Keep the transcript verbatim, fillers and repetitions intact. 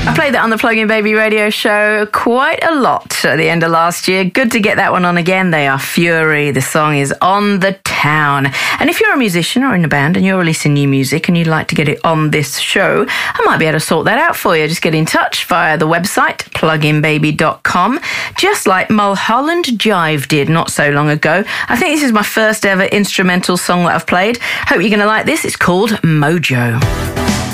I played that on the Plug In Baby radio show quite a lot at the end of last year. Good to get that one on again. They are Fury. The song is On the Town. And if you're a musician or in a band and you're releasing new music and you'd like to get it on this show, I might be able to sort that out for you. Just get in touch via the website, plug in baby dot com, just like Mulholland Jive did not so long ago. I think this is my first ever instrumental song that I've played. Hope you're going to like this. It's called Mojo.